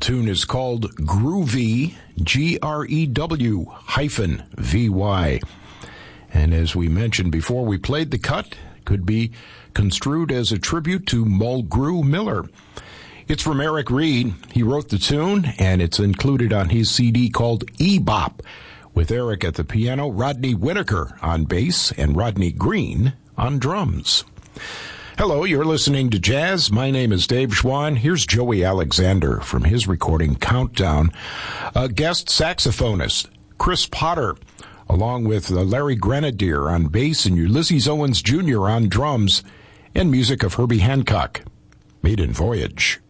tune is called Groovy, Grew-VY. And as we mentioned before we played the cut, could be construed as a tribute to Mulgrew Miller. It's from Eric Reed. He wrote the tune, and it's included on his CD called E-Bop, with Eric at the piano, Rodney Whitaker on bass, and Rodney Green on drums. Hello, you're listening to Jazz. My name is Dave Schwann. Here's Joey Alexander from his recording Countdown. A guest saxophonist, Chris Potter, along with Larry Grenadier on bass and Ulysses Owens Jr. on drums, and music of Herbie Hancock. Maiden Voyage.